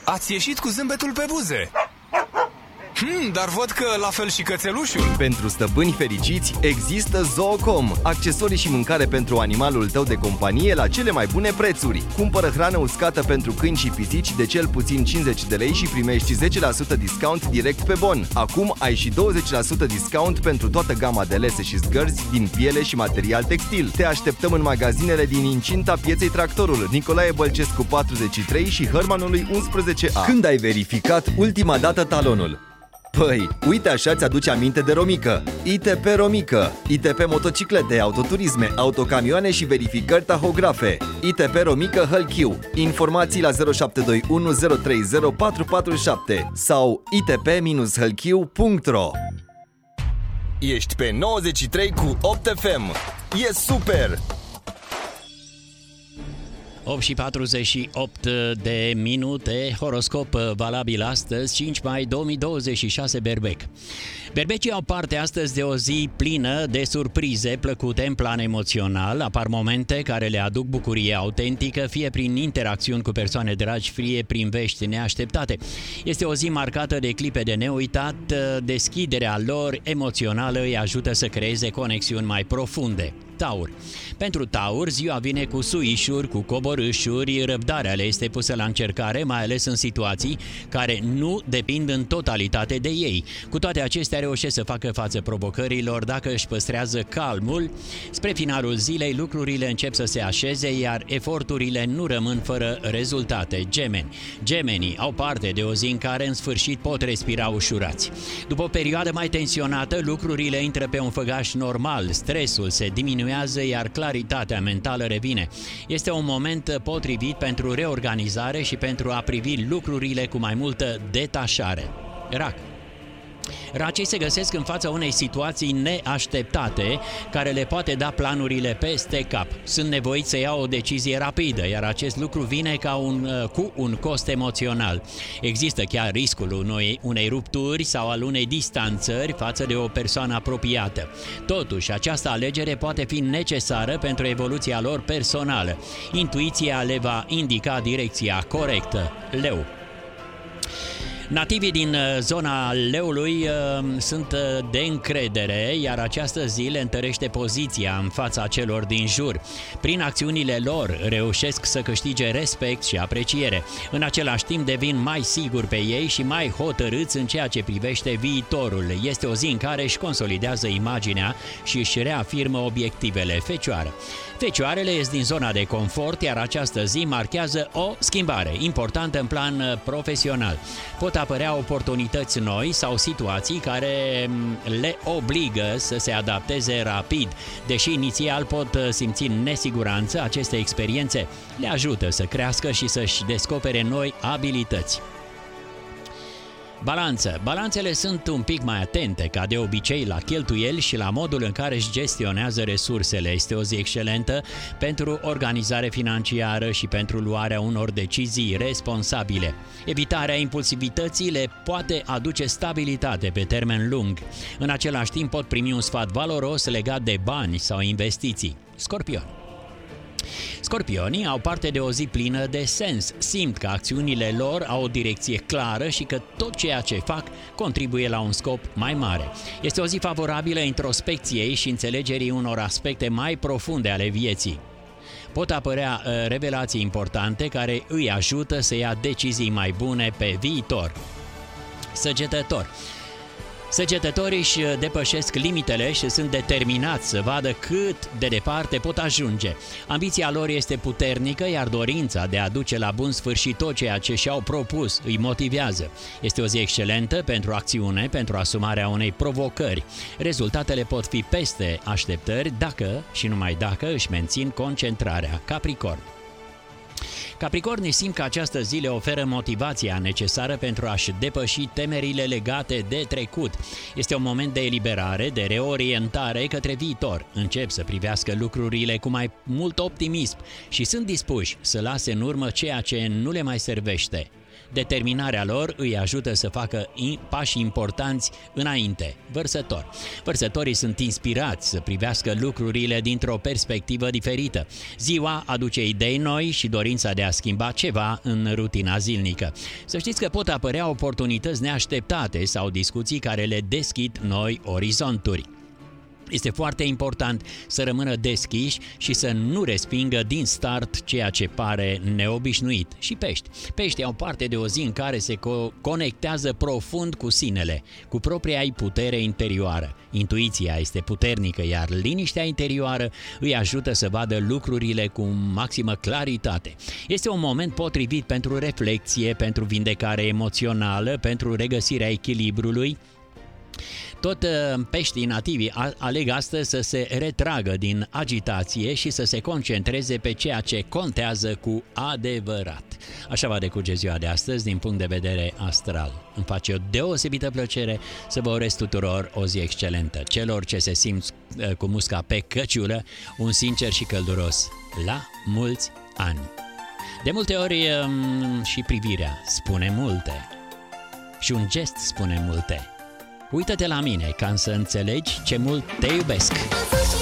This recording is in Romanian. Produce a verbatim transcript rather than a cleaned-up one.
Ați ieșit cu zâmbetul pe buze. Hmm, dar văd că la fel și cățelușul. Pentru stăpâni fericiți există Zoocom, accesorii și mâncare pentru animalul tău de companie la cele mai bune prețuri. Cumpără hrană uscată pentru câini și pisici de cel puțin cincizeci de lei și primești zece la sută discount direct pe bon. Acum ai și douăzeci la sută discount pentru toată gama de lese și zgărzi din piele și material textil. Te așteptăm în magazinele din incinta pieței Tractorul, Nicolae Bălcescu patruzeci și trei și Hărmanului unsprezece A. Când ai verificat ultima dată talonul? Păi, uite așa ți-aduce aminte de Romică. I T P Romică. I T P motociclete, autoturisme, autocamioane și verificări tahografe. I T P Romică Hălchiu. Informații la zero șapte doi unu zero trei zero patru patru șapte sau i t p hălchiu punct r o. Ești pe nouăzeci și trei cu opt F M. E super! opt și patruzeci și opt de minute, horoscop valabil astăzi, cinci mai două mii douăzeci și șase, Berbec. Berbecii au parte astăzi de o zi plină de surprize plăcute în plan emoțional. Apar momente care le aduc bucurie autentică, fie prin interacțiuni cu persoane dragi, fie prin vești neașteptate. Este o zi marcată de clipe de neuitat, deschiderea lor emoțională îi ajută să creeze conexiuni mai profunde. Taur. Pentru Taur, ziua vine cu suișuri, cu coborâșuri, răbdarea le este pusă la încercare, mai ales în situații care nu depind în totalitate de ei. Cu toate acestea reușesc să facă față provocărilor dacă își păstrează calmul. Spre finalul zilei, lucrurile încep să se așeze, iar eforturile nu rămân fără rezultate. Gemeni. Gemenii au parte de o zi în care în sfârșit pot respira ușurați. După o perioadă mai tensionată, lucrurile intră pe un făgaș normal, stresul se diminuează, iar claritatea mentală revine. Este un moment potrivit pentru reorganizare și pentru a privi lucrurile cu mai multă detașare. Rac. Racii se găsesc în fața unei situații neașteptate care le poate da planurile peste cap. Sunt nevoiți să iau o decizie rapidă, iar acest lucru vine ca un, cu un cost emoțional. Există chiar riscul unei, unei rupturi sau al unei distanțări față de o persoană apropiată. Totuși, această alegere poate fi necesară pentru evoluția lor personală. Intuiția le va indica direcția corectă. Leu. Nativii din zona Leului uh, sunt de încredere, iar această zi le întărește poziția în fața celor din jur. Prin acțiunile lor reușesc să câștige respect și apreciere. În același timp devin mai siguri pe ei și mai hotărâți în ceea ce privește viitorul. Este o zi în care își consolidează imaginea și își reafirmă obiectivele. Fecioară. Fecioarele ies din zona de confort, iar această zi marchează o schimbare importantă în plan profesional. Pot apărea oportunități noi sau situații care le obligă să se adapteze rapid. Deși inițial pot simți nesiguranță, aceste experiențe le ajută să crească și să-și descopere noi abilități. Balanță. Balanțele sunt un pic mai atente, ca de obicei, la cheltuieli și la modul în care își gestionează resursele. Este o zi excelentă pentru organizare financiară și pentru luarea unor decizii responsabile. Evitarea impulsivității le poate aduce stabilitate pe termen lung. În același timp pot primi un sfat valoros legat de bani sau investiții. Scorpion. Scorpionii au parte de o zi plină de sens. Simt că acțiunile lor au o direcție clară și că tot ceea ce fac contribuie la un scop mai mare. Este o zi favorabilă introspecției și înțelegerii unor aspecte mai profunde ale vieții. Pot apărea uh, revelații importante care îi ajută să ia decizii mai bune pe viitor. Săgetător. Săgetătorii își depășesc limitele și sunt determinați să vadă cât de departe pot ajunge. Ambiția lor este puternică, iar dorința de a duce la bun sfârșit tot ceea ce și-au propus îi motivează. Este o zi excelentă pentru acțiune, pentru asumarea unei provocări. Rezultatele pot fi peste așteptări dacă și numai dacă își mențin concentrarea. Capricorn. Capricornii simt că această zi le oferă motivația necesară pentru a-și depăși temerile legate de trecut. Este un moment de eliberare, de reorientare către viitor. Încep să privească lucrurile cu mai mult optimism și sunt dispuși să lase în urmă ceea ce nu le mai servește. Determinarea lor îi ajută să facă pași importanți înainte. Vărsător. Vărsătorii sunt inspirați să privească lucrurile dintr-o perspectivă diferită. Ziua aduce idei noi și dorința de a schimba ceva în rutina zilnică. Să știți că pot apărea oportunități neașteptate sau discuții care le deschid noi orizonturi. Este foarte important să rămână deschiși și să nu respingă din start ceea ce pare neobișnuit. Și pești. Peștii au parte de o zi în care se co- conectează profund cu sinele, cu propria ei putere interioară. Intuiția este puternică, iar liniștea interioară îi ajută să vadă lucrurile cu maximă claritate. Este un moment potrivit pentru reflexie, pentru vindecare emoțională, pentru regăsirea echilibrului. Tot peștii nativi aleg astăzi să se retragă din agitație și să se concentreze pe ceea ce contează cu adevărat. Așa va decurge ziua de astăzi din punct de vedere astral. Îmi face o deosebită plăcere să vă urez tuturor o zi excelentă. Celor ce se simt cu musca pe căciulă, un sincer și călduros la mulți ani. De multe ori și privirea spune multe și un gest spune multe. Uită-te la mine ca să înțelegi ce mult te iubesc.